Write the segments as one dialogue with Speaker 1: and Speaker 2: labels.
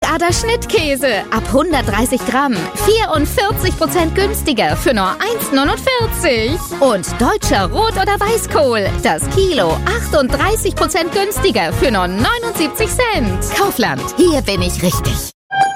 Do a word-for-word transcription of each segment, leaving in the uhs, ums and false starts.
Speaker 1: Stadtadler Schnittkäse ab hundertdreißig Gramm. vierundvierzig Prozent günstiger für nur eins neunundvierzig. Und deutscher Rot- oder Weißkohl. Das Kilo achtunddreißig Prozent günstiger für nur neunundsiebzig Cent. Kaufland, hier bin ich richtig.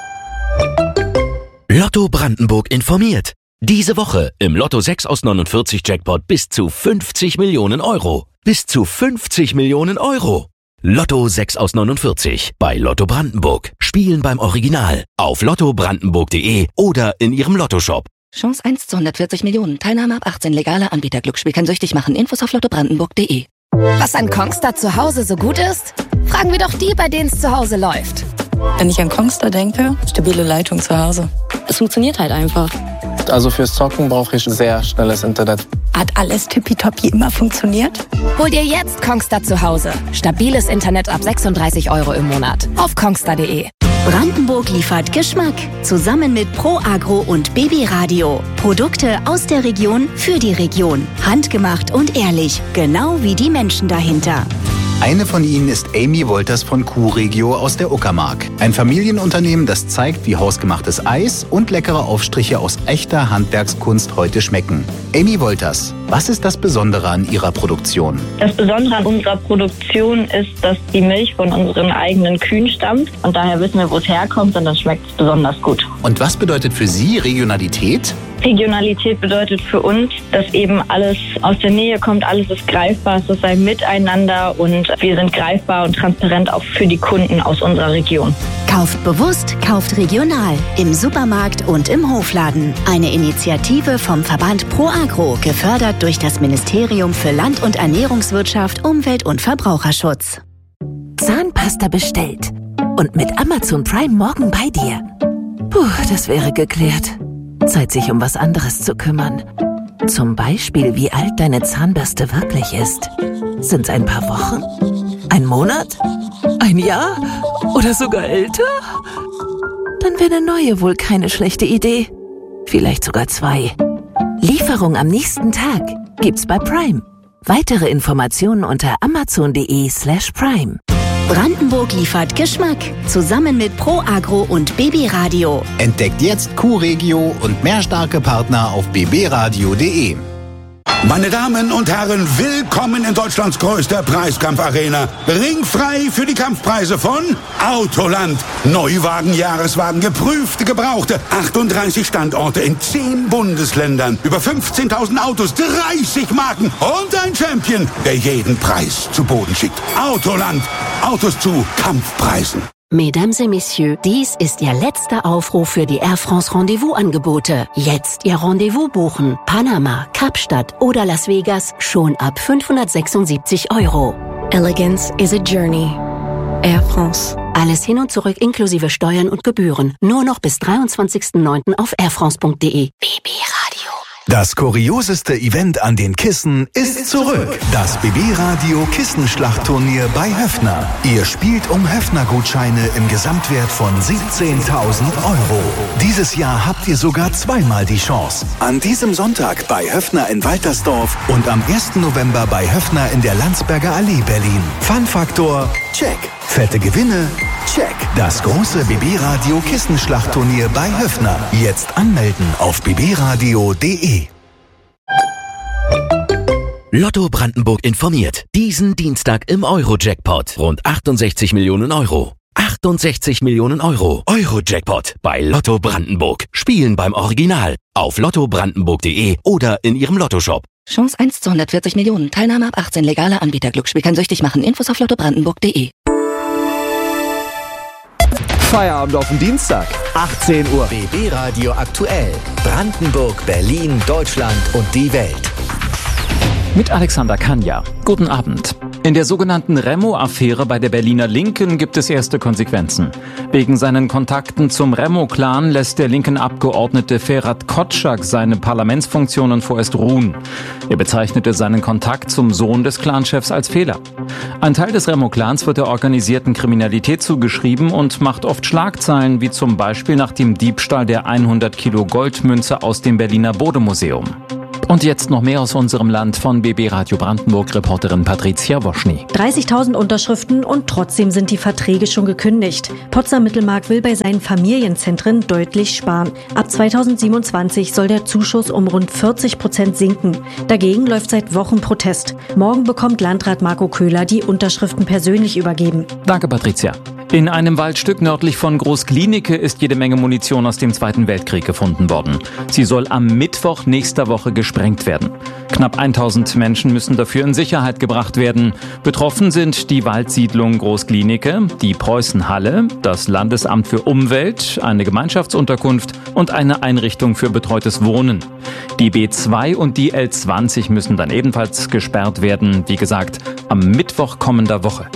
Speaker 2: Lotto Brandenburg informiert. Diese Woche im Lotto sechs aus neunundvierzig Jackpot bis zu fünfzig Millionen Euro. Bis zu fünfzig Millionen Euro. Lotto sechs aus neunundvierzig bei Lotto Brandenburg. Spielen beim Original auf lotto brandenburg punkt de oder in Ihrem Lottoshop.
Speaker 3: Chance eins zu hundertvierzig Millionen. Teilnahme ab achtzehn. Legaler Anbieter. Glücksspiel kann süchtig machen. Infos auf lotto brandenburg punkt de.
Speaker 1: Was an Kongstar zu Hause so gut ist? Fragen wir doch die, bei denen es zu Hause läuft.
Speaker 4: Wenn ich an Kongstar denke, stabile Leitung zu Hause. Es funktioniert halt einfach.
Speaker 5: Also fürs Zocken brauche ich sehr schnelles Internet.
Speaker 4: Hat alles tippitoppi immer funktioniert?
Speaker 1: Hol dir jetzt Kongstar zu Hause. Stabiles Internet ab sechsunddreißig Euro im Monat. Auf kongstar punkt de.
Speaker 6: Brandenburg liefert Geschmack. Zusammen mit Pro Agro und Baby Radio. Produkte aus der Region für die Region. Handgemacht und ehrlich. Genau wie die Menschen dahinter.
Speaker 7: Eine von ihnen ist Amy Wolters von Q-Regio aus der Uckermark. Ein Familienunternehmen, das zeigt, wie hausgemachtes Eis und leckere Aufstriche aus echter Handwerkskunst heute schmecken. Amy Wolters, was ist das Besondere an Ihrer Produktion?
Speaker 8: Das Besondere an unserer Produktion ist, dass die Milch von unseren eigenen Kühen stammt. Und daher wissen wir, wo es herkommt, und dann schmeckt es besonders gut.
Speaker 7: Und was bedeutet für Sie Regionalität?
Speaker 8: Regionalität bedeutet für uns, dass eben alles aus der Nähe kommt, alles ist greifbar, es ist ein Miteinander und wir sind greifbar und transparent auch für die Kunden aus unserer Region.
Speaker 6: Kauft bewusst, kauft regional. Im Supermarkt und im Hofladen. Eine Initiative vom Verband Pro Agro, gefördert durch das Ministerium für Land- und Ernährungswirtschaft, Umwelt- und Verbraucherschutz.
Speaker 9: Zahnpasta bestellt. Und mit Amazon Prime morgen bei dir. Puh, das wäre geklärt. Zeit, sich um was anderes zu kümmern. Zum Beispiel, wie alt deine Zahnbürste wirklich ist. Sind's ein paar Wochen? Ein Monat? Ein Jahr? Oder sogar älter? Dann wäre eine neue wohl keine schlechte Idee. Vielleicht sogar zwei. Lieferung am nächsten Tag gibt's bei Prime. Weitere Informationen unter amazon punkt de slash prime.
Speaker 6: Brandenburg liefert Geschmack. Zusammen mit Pro Agro und Baby Radio.
Speaker 7: Entdeckt jetzt Q-Regio und mehr starke Partner auf b b radio punkt de.
Speaker 10: Meine Damen und Herren, willkommen in Deutschlands größter Preiskampfarena. Ringfrei für die Kampfpreise von Autoland. Neuwagen, Jahreswagen, geprüfte, gebrauchte. achtunddreißig Standorte in zehn Bundesländern. Über fünfzehntausend Autos, dreißig Marken und ein Champion, der jeden Preis zu Boden schickt. Autoland. Autos zu Kampfpreisen.
Speaker 11: Mesdames et Messieurs, dies ist Ihr letzter Aufruf für die Air France Rendezvous-Angebote. Jetzt Ihr Rendezvous buchen. Panama, Kapstadt oder Las Vegas schon ab fünfhundertsechsundsiebzig Euro. Elegance is a journey. Air France. Alles hin und zurück inklusive Steuern und Gebühren. Nur noch bis dreiundzwanzigsten neunten auf airfrance punkt de. B B Radio.
Speaker 12: Das kurioseste Event an den Kissen ist zurück. Das B B Radio Kissenschlachtturnier bei Höffner. Ihr spielt um Höffner-Gutscheine im Gesamtwert von siebzehntausend Euro. Dieses Jahr habt ihr sogar zweimal die Chance. An diesem Sonntag bei Höffner in Waltersdorf und am ersten November bei Höffner in der Landsberger Allee Berlin. Fun-Faktor, check. Fette Gewinne, check. Das große B B Radio Kissenschlachtturnier bei Höffner. Jetzt anmelden auf b b radio punkt de.
Speaker 2: Lotto Brandenburg informiert. Diesen Dienstag im Euro-Jackpot. Rund achtundsechzig Millionen Euro. achtundsechzig Millionen Euro. Euro-Jackpot bei Lotto Brandenburg. Spielen beim Original. Auf lotto brandenburg punkt de oder in Ihrem Lottoshop.
Speaker 3: Chance eins zu hundertvierzig Millionen. Teilnahme ab achtzehn. Legaler Anbieter. Glücksspiel kann süchtig machen. Infos auf lotto brandenburg punkt de.
Speaker 13: Feierabend auf den Dienstag, achtzehn Uhr.
Speaker 14: B B Radio aktuell. Brandenburg, Berlin, Deutschland und die Welt.
Speaker 15: Mit Alexander Kanja. Guten Abend. In der sogenannten Remo-Affäre bei der Berliner Linken gibt es erste Konsequenzen. Wegen seinen Kontakten zum Remo-Clan lässt der linken Abgeordnete Ferhat Kotschak seine Parlamentsfunktionen vorerst ruhen. Er bezeichnete seinen Kontakt zum Sohn des Clanchefs als Fehler. Ein Teil des Remo-Clans wird der organisierten Kriminalität zugeschrieben und macht oft Schlagzeilen, wie zum Beispiel nach dem Diebstahl der hundert Kilo Goldmünze aus dem Berliner Bode-Museum. Und jetzt noch mehr aus unserem Land von B B Radio Brandenburg-Reporterin Patricia Woschny.
Speaker 16: dreißigtausend Unterschriften und trotzdem sind die Verträge schon gekündigt. Potsdam-Mittelmark will bei seinen Familienzentren deutlich sparen. Ab zweitausendsiebenundzwanzig soll der Zuschuss um rund vierzig Prozent sinken. Dagegen läuft seit Wochen Protest. Morgen bekommt Landrat Marco Köhler die Unterschriften persönlich übergeben.
Speaker 15: Danke, Patricia. In einem Waldstück nördlich von Groß-Glienicke ist jede Menge Munition aus dem Zweiten Weltkrieg gefunden worden. Sie soll am Mittwoch nächster Woche gesprengt werden. Knapp tausend Menschen müssen dafür in Sicherheit gebracht werden. Betroffen sind die Waldsiedlung Groß-Glienicke, die Preußenhalle, das Landesamt für Umwelt, eine Gemeinschaftsunterkunft und eine Einrichtung für betreutes Wohnen. Die B zwei und die L zwanzig müssen dann ebenfalls gesperrt werden, wie gesagt, am Mittwoch kommender Woche.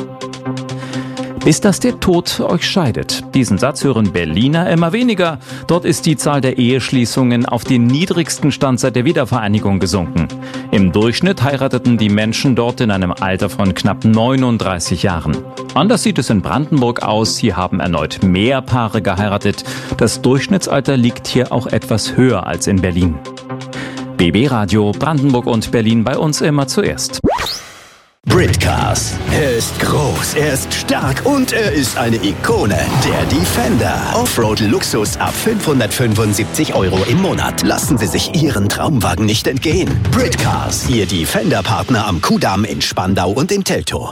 Speaker 15: Bis dass der Tod euch scheidet. Diesen Satz hören Berliner immer weniger. Dort ist die Zahl der Eheschließungen auf den niedrigsten Stand seit der Wiedervereinigung gesunken. Im Durchschnitt heirateten die Menschen dort in einem Alter von knapp neununddreißig Jahren. Anders sieht es in Brandenburg aus. Hier haben erneut mehr Paare geheiratet. Das Durchschnittsalter liegt hier auch etwas höher als in Berlin. B B Radio Brandenburg und Berlin bei uns immer zuerst.
Speaker 17: Britcars. Er ist groß, er ist stark und er ist eine Ikone. Der Defender. Offroad-Luxus ab fünfhundertfünfundsiebzig Euro im Monat. Lassen Sie sich Ihren Traumwagen nicht entgehen. Britcars. Ihr Defender-Partner am Kudamm in Spandau und in Teltow.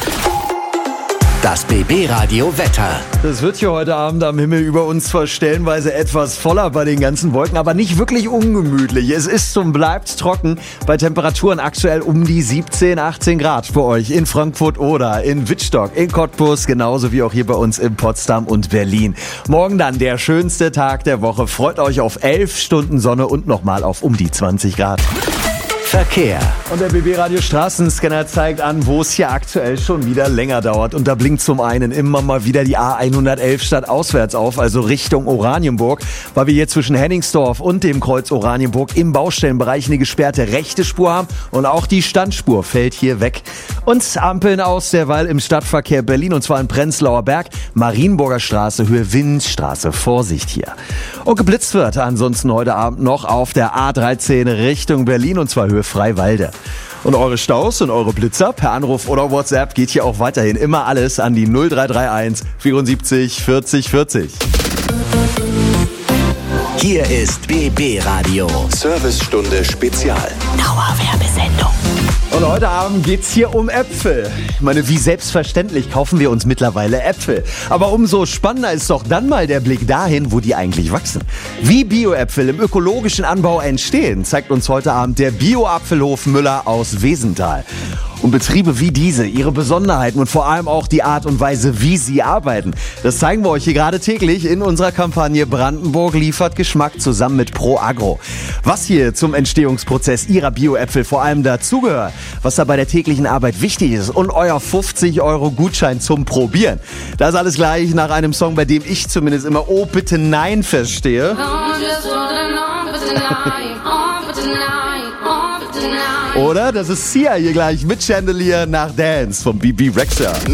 Speaker 17: Das B B-Radio Wetter.
Speaker 18: Das wird hier heute Abend am Himmel über uns zwar stellenweise etwas voller bei den ganzen Wolken, aber nicht wirklich ungemütlich. Es ist und bleibt trocken bei Temperaturen aktuell um die siebzehn, achtzehn Grad für euch in Frankfurt oder in Wittstock, in Cottbus, genauso wie auch hier bei uns in Potsdam und Berlin. Morgen dann der schönste Tag der Woche. Freut euch auf elf Stunden Sonne und nochmal auf um die zwanzig Grad.
Speaker 17: Verkehr.
Speaker 18: Und der B B-Radio Straßenscanner zeigt an, wo es hier aktuell schon wieder länger dauert. Und da blinkt zum einen immer mal wieder die A hundertelf stadtauswärts auf, also Richtung Oranienburg, weil wir hier zwischen Henningsdorf und dem Kreuz Oranienburg im Baustellenbereich eine gesperrte rechte Spur haben und auch die Standspur fällt hier weg. Und Ampeln aus derweil im Stadtverkehr Berlin, und zwar in Prenzlauer Berg, Marienburger Straße, Höhe Windstraße. Vorsicht hier. Und geblitzt wird ansonsten heute Abend noch auf der A dreizehn Richtung Berlin, und zwar Höhe Freiwalde. Und eure Staus und eure Blitzer per Anruf oder WhatsApp geht hier auch weiterhin immer alles an die null drei drei eins vierundsiebzig vierzig vierzig.
Speaker 17: Hier ist B B-Radio. Servicestunde Spezial.
Speaker 18: Dauerwerbesendung. Und heute Abend geht's hier um Äpfel. Ich meine, wie selbstverständlich kaufen wir uns mittlerweile Äpfel. Aber umso spannender ist doch dann mal der Blick dahin, wo die eigentlich wachsen. Wie Bio-Äpfel im ökologischen Anbau entstehen, zeigt uns heute Abend der Bio-Apfelhof Müller aus Wesenthal. Und Betriebe wie diese, ihre Besonderheiten und vor allem auch die Art und Weise, wie sie arbeiten, das zeigen wir euch hier gerade täglich in unserer Kampagne Brandenburg liefert Geschmack zusammen mit Pro Agro. Was hier zum Entstehungsprozess ihrer Bio-Äpfel vor allem dazugehört, was da bei der täglichen Arbeit wichtig ist und euer fünfzig Euro Gutschein zum Probieren. Das alles gleich nach einem Song, bei dem ich zumindest immer Oh bitte nein verstehe. Oder? Das ist Sia hier gleich mit Chandelier nach Dance von B B Rexha.